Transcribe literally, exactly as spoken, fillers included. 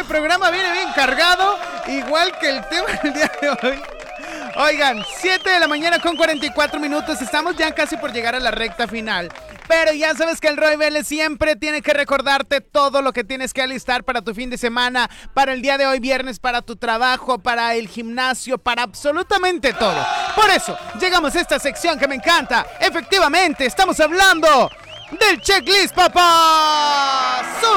programa viene bien cargado, igual que el tema del día de hoy. Oigan, siete de la mañana con cuarenta y cuatro minutos, estamos ya casi por llegar a la recta final. Pero ya sabes que el Roy Vélez siempre tiene que recordarte todo lo que tienes que alistar para tu fin de semana, para el día de hoy viernes, para tu trabajo, para el gimnasio, para absolutamente todo. Por eso, llegamos a esta sección que me encanta. Efectivamente, estamos hablando del checklist, papá. ¡Sube!